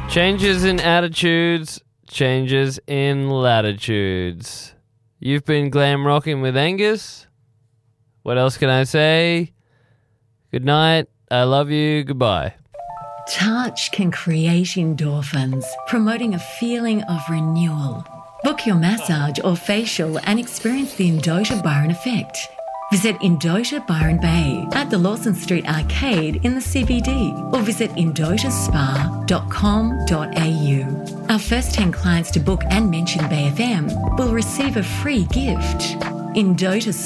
Changes in attitudes, changes in latitudes. You've been glam rocking with Angus. What else can I say? Good night. I love you. Goodbye. Touch can create endorphins, promoting a feeling of renewal. Book your massage or facial and experience the Endota Byron effect. Visit Endota Byron Bay at the Lawson Street Arcade in the CBD or visit endotaspa.com.au. Our first 10 clients to book and mention Bay FM will receive a free gift. Endota